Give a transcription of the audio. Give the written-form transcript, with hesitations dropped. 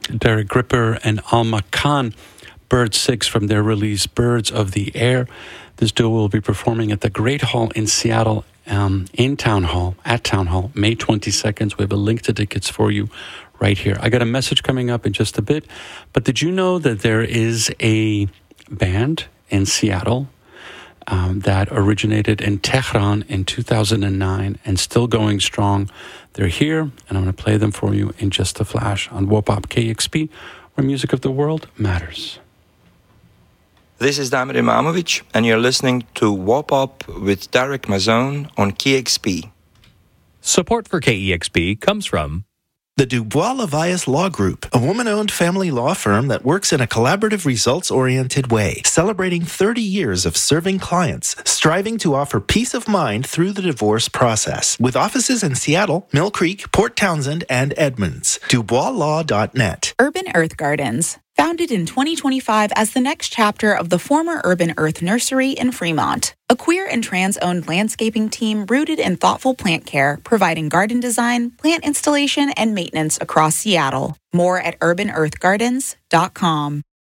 Derek Gripper and Alma Khan, Bird 6 from their release Birds of the Air. This duo will be performing at the Great Hall in Seattle, at Town Hall, May 22nd. We have a link to tickets for you right here. I got a message coming up in just a bit, but did you know that there is a band in Seattle that originated in Tehran in 2009 and still going strong? They're here, and I'm going to play them for you in just a flash on WOPOP KEXP, where music of the world matters. This is Damir Imamovic, and you're listening to WOPOP with Derek Mazone on KEXP. Support for KEXP comes from the Dubois Levias Law Group, a woman-owned family law firm that works in a collaborative, results-oriented way, celebrating 30 years of serving clients, striving to offer peace of mind through the divorce process. With offices in Seattle, Mill Creek, Port Townsend, and Edmonds. DuboisLaw.net. Urban Earth Gardens. Founded in 2025 as the next chapter of the former Urban Earth Nursery in Fremont, a queer and trans-owned landscaping team rooted in thoughtful plant care, providing garden design, plant installation, and maintenance across Seattle. More at urbanearthgardens.com.